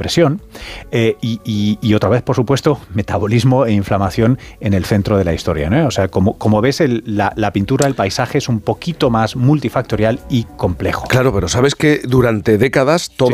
depresión, y otra vez, por supuesto, metabolismo e inflamación en el centro de la historia, ¿no? O sea, como ves, la pintura, el paisaje es un poquito más multifactorial y complejo. Claro, pero sabes que durante décadas todo